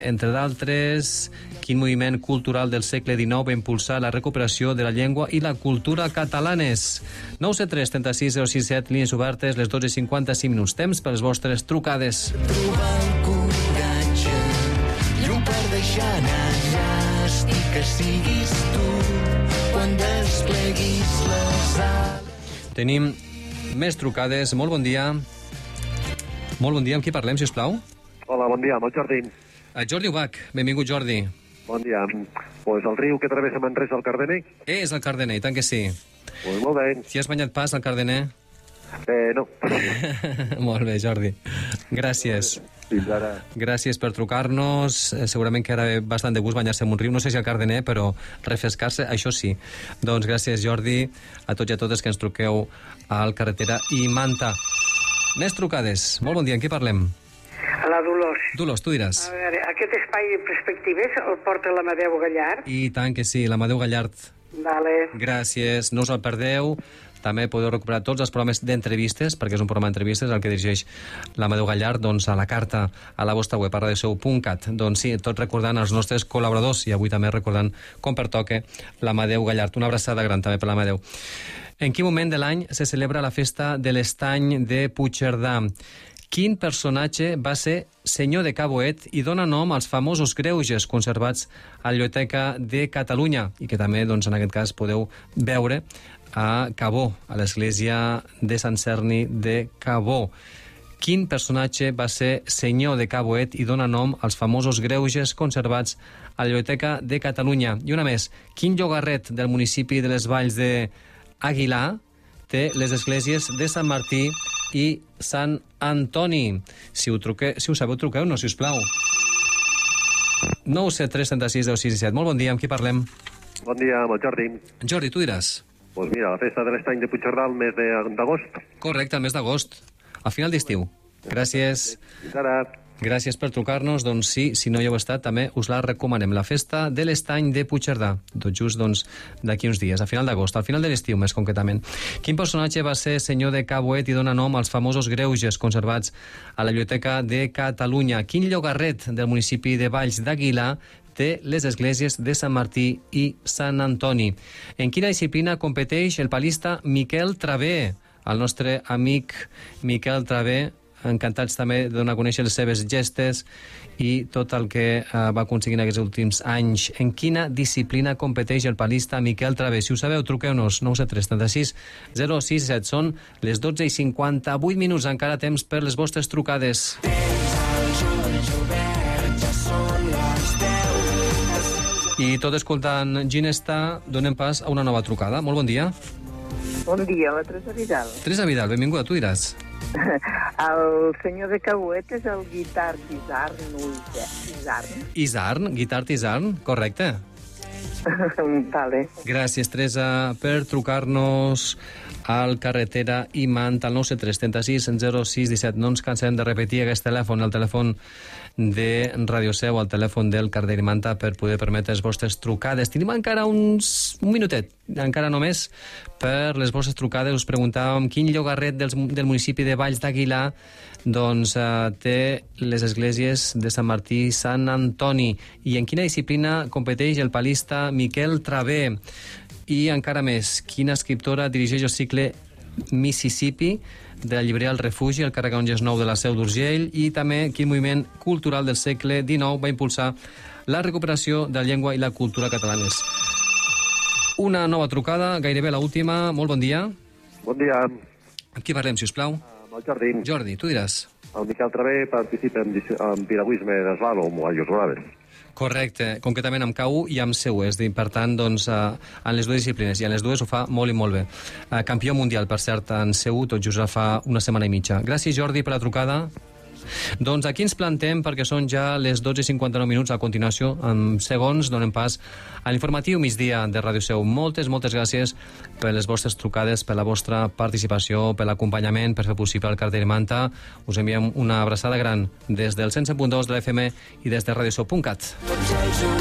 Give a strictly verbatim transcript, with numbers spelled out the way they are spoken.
Entre d'altres, quin moviment cultural del segle dinou va impulsar la recuperació de la llengua i la cultura catalanes? nou set tres trenta sis zero sis set, línies obertes, les dotze cinquanta-cinc minuts. Temps per les vostres trucades. Trobar el coratge, llum per deixar anar llàstic que siguis tu quan despleguis les ales. Tenim més trucades. Molt bon dia. Molt bon dia. Amb qui parlem, si us plau? Hola, bon dia, amb el Jordi. Uh, Jordi Ubach. Benvingut, Jordi. Bon dia. Pues el riu que travessa Manresa, el Cardener? És el Cardener, i tant que sí. Pues molt bé. Si has banyat pas al Cardener? Eh, no. Molt bé, Jordi. Gràcies. Fins ara. Gràcies per trucar-nos. Eh, segurament que era bastant de gust banyar-se en un riu. No sé si al Cardener, però refrescar-se, això sí. Doncs gràcies, Jordi, a tots i a totes que ens truqueu al Carretera i Manta. Més trucades. Molt bon dia, en qui parlem? A la Dolors. Dolors, tu diràs. A veure, aquest espai de perspectives el porta l'Amadeu Gallard. I tant que sí, l'Amadeu Gallard. Vale. Gràcies, no us el perdeu. També podeu recuperar tots els programes d'entrevistes, perquè és un programa d'entrevistes el que dirigeix l'Amadeu Gallard, doncs a la carta a la vostra web, a radioseu punt cat. Doncs sí, tot recordant els nostres col·laboradors i avui també recordant com pertoca l'Amadeu Gallard. Una abraçada gran també per l'Amadeu. En quin moment de l'any se celebra la festa de l'Estany de Puigcerdà? Quin personatge va ser senyor de Caboet i dona nom als famosos greuges conservats a la Biblioteca de Catalunya i que també, doncs, en aquest cas, podeu veure a Cabó, a l'església de Sant Cerni de Cabó. Quin personatge va ser senyor de Caboet i dona nom als famosos greuges conservats a la Biblioteca de Catalunya? I una més, quin llogarret del municipi de les Valls d'Aguilar té les esglésies de Sant Martí i Sant Antoni? Si ho, truque, si ho sabeu, truqueu-nos, si us plau. nou set tres trenta sis zero sis set. Molt bon dia, amb qui parlem? Bon dia, amb el Jordi. Jordi, tu diràs. Pues mira, la festa de l'Estany de Puigcerdà el mes de- d'agost. Correcte, el mes d'agost, a final d'estiu. Gràcies. Fins ara. Gràcies per trucar-nos. Doncs sí, si no hi heu estat, també us la recomanem. La festa de l'Estany de Puigcerdà, tot just doncs d'aquí uns dies, a final d'agost, al final de l'estiu més concretament. Quin personatge va ser senyor de Caboet i dona nom als famosos greuges conservats a la Biblioteca de Catalunya? Quin llogarret del municipi de Valls d'Aguilar té les esglésies de Sant Martí i Sant Antoni? En quina disciplina competeix el palista Miquel Travé? El nostre amic Miquel Travé, encantats també de donar a conèixer les seves gestes i tot el que eh, va aconseguir en aquests últims anys. En quina disciplina competeix el palista Miquel Travé? Si ho sabeu, truqueu-nos nou set tres trenta sis zero sis set. Són les dotze i cinquanta-vuit minuts. Encara temps per les vostres trucades. I tot escoltant Ginesta, donem pas a una nova trucada. Molt bon dia. Bon dia, la Teresa Vidal. Teresa Vidal, benvinguda, tu diràs. El senyor de Caboet és el guitar Isarn, Isarn. Isarn, guitar Isarn, correcte. Vale. Gràcies, Teresa, per trucar-nos al Carretera i Manta al nou set tres trenta sis zero sis disset. No ens cansem de repetir aquest telèfon, el telèfon de Radio Seu, el telèfon del Carretera i Manta, per poder permetre les vostres trucades. Tenim encara uns, un minutet, encara només, per les vostres trucades. Us preguntàvem quin llogarret del, del municipi de Valls d'Aguilar doncs, eh, té les esglésies de Sant Martí i Sant Antoni, i en quina disciplina competeix el palista Miquel Travé. I encara més, quina escriptora dirigeix el cicle Mississippi de la llibreria El Refugi, el carrer Canonges nou de la Seu d'Urgell, i també quin moviment cultural del segle dinou va impulsar la recuperació de la llengua i la cultura catalanes. Una nova trucada, gairebé l'última. Molt bon dia. Bon dia, Amb qui parlem, si us plau? amb el Jordi. Jordi, tu diràs. El Miquel Travé participa en, dis- en piragüisme d'eslàlom o aigües braves. Correcte, concretament amb K U i amb C U, és a dir, per tant, doncs, eh, en les dues disciplines, i en les dues ho fa molt i molt bé. Eh, campió mundial, per cert, en C U, tot just fa una setmana i mitja. Gràcies, Jordi, per la trucada. Doncs aquí ens plantem, perquè són ja les dotze i cinquanta-nou minuts. A continuació, en segons, donem pas a l'informatiu migdia de Ràdio Seu. Moltes, moltes gràcies per les vostres trucades, per la vostra participació, per l'acompanyament, per fer possible el Carretera i Manta. Us enviem una abraçada gran des del cent set punt dos de l'F M i des de radioseu punt cat.